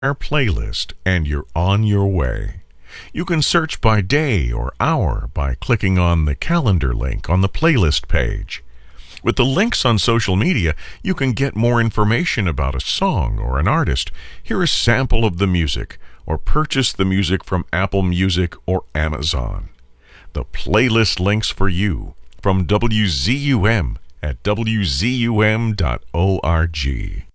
our playlist and you're on your way. You can search by day or hour by clicking on the calendar link on the playlist page. With the links on social media, you can get more information about a song or an artist, hear a sample of the music, or purchase the music from Apple Music or Amazon. The playlist links for you from WZUM at WZUM.org.